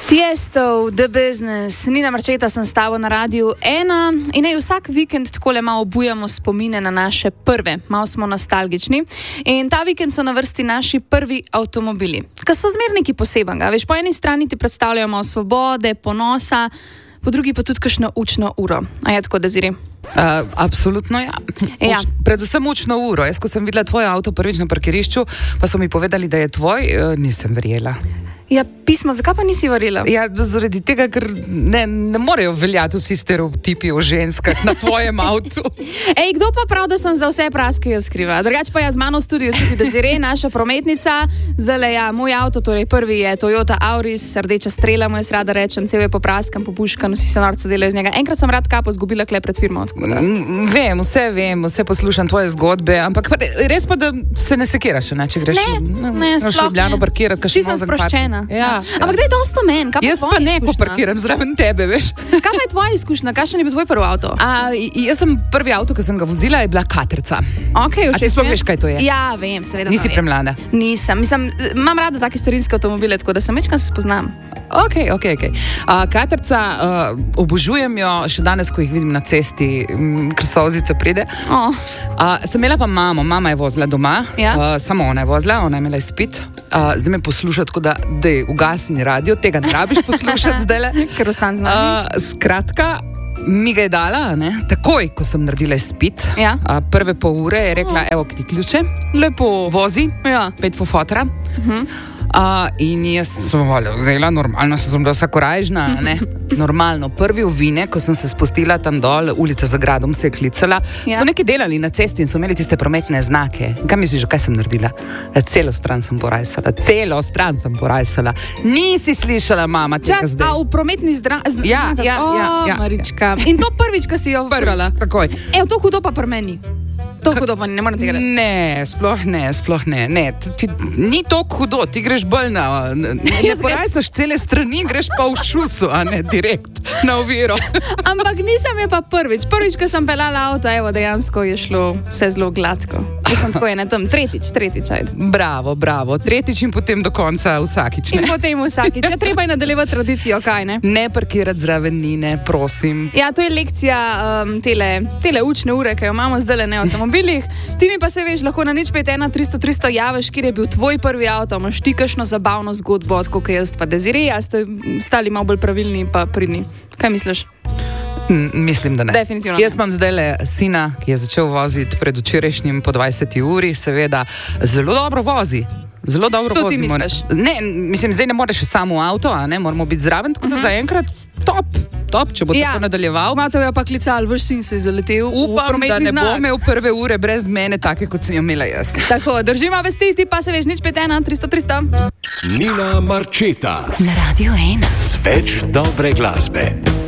Tiesto, The Business, Nina Marčeta sem s tabo na Radiu 1 in vsak vikend takole malo obujamo spomine na naše prve, malo smo nostalgični in ta vikend so na vrsti naši prvi avtomobili, ki so zmer nekaj posebenega, veš, po eni strani ti predstavljajo malo svobode, ponosa, po drugi pa tudi kakšno učno uro. A je tako, Deziri? Absolutno ja. Predvsem učno uro. Jaz, ko sem videla tvoj avto prvič na parkirišču, pa so mi povedali, da je tvoj, nisem verjela. Ja, pismo, zakaj pa nisi verjela? Ja, zaradi tega, ker ne morejo veljati vsi stereotipi o ženskah na tvojem avtu. Ej, kdo pa prav, da sem za vse praske jo skriva? Drugač pa jaz z mano v studiu tudi Desire, naša prometnica. Zdajle, ja, moj avto, torej prvi je Toyota Auris, rdeča strela, mu jaz rada rečem, cel je popraskan, popuškan, vsi se norce delajo iz njega. Enkrat sem rad kapo zgubila kle pred firmo. Vem, vse poslušam tvoje zgodbe, ampak res pa, da se ne sekiraš, če greš Ljubljano parkirati, kakšen sem sproščena. Ja. Ampak daj dosto men, kaj pa jaz pa ne, ko parkiram zraven tebe, veš. Kaj pa je tvoja izkušnja? Kakšen je bil tvoj prvi avto? Jaz sem prvi avto, ki sem ga vozila, je bila Katrca. Okay, a ti sploh veš, kaj to je? Ja, vem, seveda. Nisi premlada? Nisem, imam rada take starinske avtomobile, tako da sem večkrat se spoznam. Ok. Katrca, obožujem jo še danes, ko jih vidim na cesti, ker solzica pride. Sem imela pa mamo, mama je vozila doma, samo ona je vozila, ona je imela izpit. Zdaj me posluša, tako da ugasni radio, tega ne rabiš poslušati zdajle. Ker ostan z nami. Skratka, mi ga je dala, takoj, ko sem naredila izpit. Prve pol ure je rekla, evo ti ključe. Lepo. Vozi, 5 fofotra. In jaz sem vzela, normalno sem bila vsa korajžna, normalno. Prvi ovine, ko sem se spustila tam dol, ulica za gradom se je klicala, so nekaj delali na cesti in so imeli tiste prometne znake. Kaj misliš, kaj sem naredila? Celo stran sem porajsala. Nisi slišala, mama, tega zdaj. A v prometni Ja. Marička. In to prvič, ko si jo vrala. Takoj. Evo, to hudo pa pri meni. To hudo pa ne moram tega reči. Ne, sploh ne. Ni toliko hudo, ti greš bolj na... Ne porajsaš cele strani, greš pa v šusu, a ne direkt na oviro. Ampak nisem je pa prvič. Prvič, ko sem pelala avto, evo, dejansko je šlo vse zelo gladko. Jaz sem tako tam, tretjič, ajde. Bravo, tretjič in potem do konca vsakič, ne? In potem vsakič. Ja, treba je nadaljevati tradicijo, kaj ne? Ne parkirati zraven Nine, prosim. Ja, to je lekcija tele učne ure, ki jo imamo zdaj ne v avtomobilih. Ti mi pa se veš, lahko na 051 300 javiš, kjer je bil tvoj prvi avto, imaš ti kakšno zabavno zgodbo, tako kot jaz pa Desire, a ste stali malo bolj pravilni pa pridni. Kaj misliš? Mislim, da ne. Definitivno. Jaz imam zdajle sina, ki je začel voziti pred včerajšnjim po 20 uri, seveda zelo dobro vozi. Zelo dobro vozi. To ti misliš? Ne, mislim, zdaj ne moreš samo v avto, a ne, moramo biti zraven, tako da zaenkrat top, če bo tako nadaljeval. Mato je pa klical, vaš sin se je zaletel. Upam, da ne bo imel prve ure brez mene, take kot sem jo imela jaz. Tako, držimo vesti, ti pa se veš, 051 300 300. Nina Marčeta na Radiu 1 z več dobre glasbe.